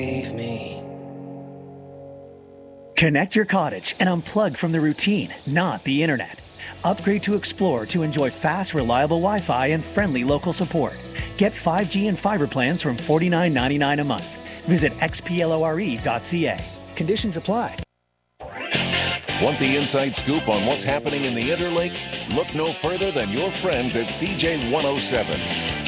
Connect your cottage and unplug from the routine, not the internet. Upgrade to Explore to enjoy fast, reliable Wi-Fi and friendly local support. Get 5G and fiber plans from $49.99 a month. Visit xplore.ca. Conditions apply. Want the inside scoop on what's happening in the Interlake? Look no further than your friends at CJ107.